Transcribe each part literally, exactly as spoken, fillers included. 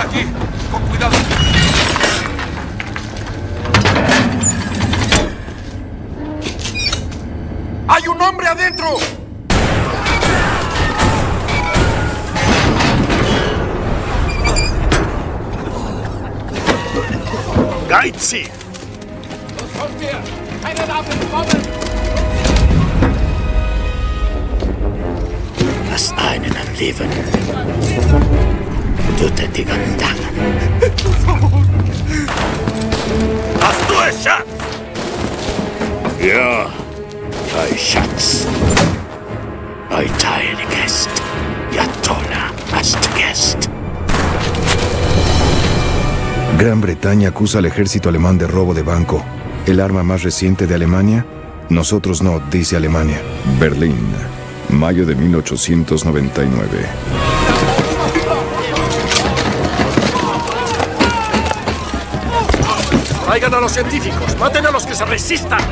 allí! ¡Con cuidado! ¡Hay un hombre adentro! ¡Gaitzi! Lass einen am Leben. Tötet die Gandangen. Hast du es, Schatz? Ja, ei Schatz. Ei Teilgest. Ja, tolla, hast Gest. Gran Bretaña acusa al ejército alemán de robo de banco. ¿El arma más reciente de Alemania? Nosotros no, dice Alemania. Berlín, mayo de mil ochocientos noventa y nueve. ¡Traigan a los científicos! ¡Maten a los que se resistan!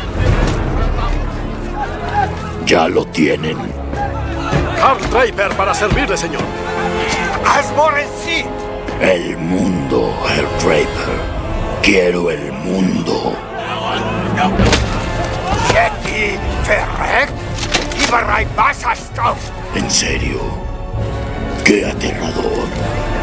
Ya lo tienen. Karl Draper para servirle, señor. ¡Asmorency! El mundo, Herr Draper. Quiero el mundo. Yeti, verreckt? Über ein Wasserstoff! En serio. Qué aterrador.